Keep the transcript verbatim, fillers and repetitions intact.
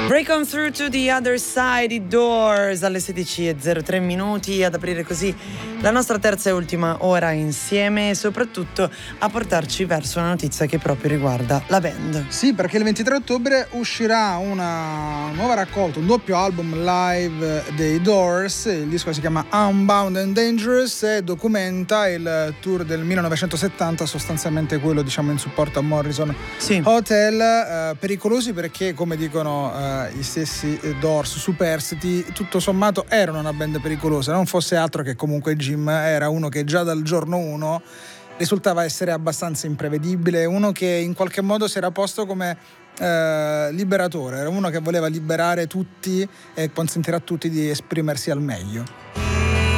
Break on through to the other side, i Doors, alle sedici e zero tre minuti, ad aprire così la nostra terza e ultima ora insieme, e soprattutto a portarci verso una notizia che proprio riguarda la band. Sì, perché il ventitré ottobre uscirà una nuova raccolta, un doppio album live dei Doors. Il disco si chiama Unbound and Dangerous e documenta il tour del millenovecentosettanta, sostanzialmente quello, diciamo, in supporto a Morrison Sì. Hotel. Eh, pericolosi perché, come dicono eh, gli stessi Doors, superstiti, tutto sommato erano una band pericolosa, non fosse altro che comunque Jim era uno che già dal giorno uno risultava essere abbastanza imprevedibile, uno che in qualche modo si era posto come eh, liberatore, era uno che voleva liberare tutti e consentire a tutti di esprimersi al meglio.